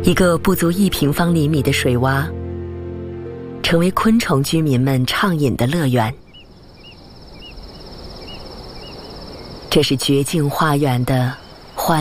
一个不足1平方厘米的水洼，成为昆虫居民们畅饮的乐园。这是绝境花园的